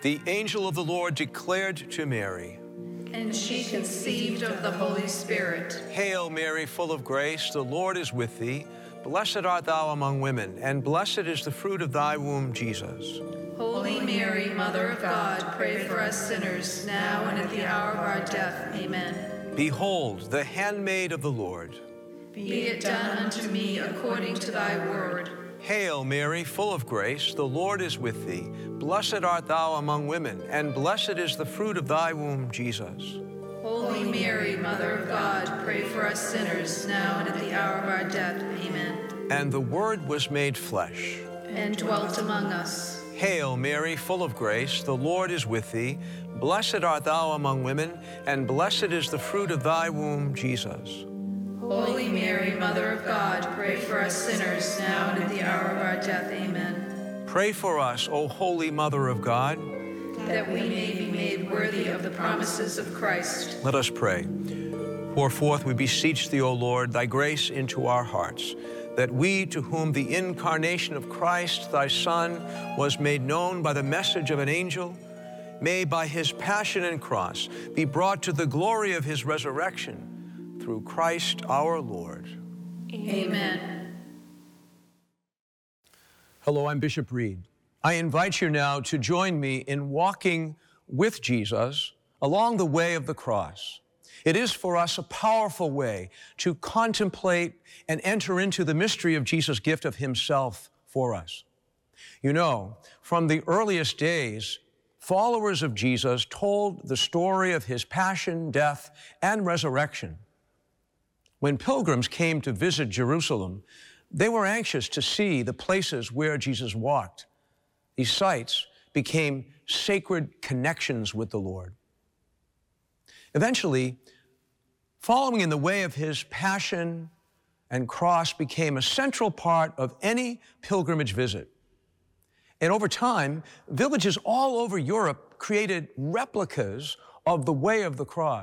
The angel of the Lord declared to Mary, and she conceived of the Holy Spirit. Hail Mary, full of grace, the Lord is with thee. Blessed art thou among women, and blessed is the fruit of thy womb, Jesus. Holy Mary, Mother of God, pray for us sinners, now and at the hour of our death. Amen. Behold, the handmaid of the Lord. Be it done unto me according to thy word. Hail Mary, full of grace, the Lord is with thee. Blessed art thou among women, and blessed is the fruit of thy womb, Jesus. Holy Mary, Mother of God, pray for us sinners, now and at the hour of our death. Amen. And the Word was made flesh, and dwelt among us. Hail Mary, full of grace, the Lord is with thee. Blessed art thou among women, and blessed is the fruit of thy womb, Jesus. Holy Mary, Mother of God, pray for us sinners, now and at the hour of our death. Amen. Pray for us, O Holy Mother of God, that we may be made worthy of the promises of Christ. Let us pray. Pour forth, we beseech thee, O Lord, thy grace into our hearts, that we, to whom the incarnation of Christ, thy Son, was made known by the message of an angel, may by his passion and cross be brought to the glory of his resurrection, through Christ our Lord. Amen. Hello, I'm Bishop Reed. I invite you now to join me in walking with Jesus along the way of the cross. It is for us a powerful way to contemplate and enter into the mystery of Jesus' gift of himself for us. You know, from the earliest days, followers of Jesus told the story of his passion, death, and resurrection. When pilgrims came to visit Jerusalem, they were anxious to see the places where Jesus walked. These sites became sacred connections with the Lord. Eventually, following in the way of his passion and cross became a central part of any pilgrimage visit. And over time, villages all over Europe created replicas of the way of the cross.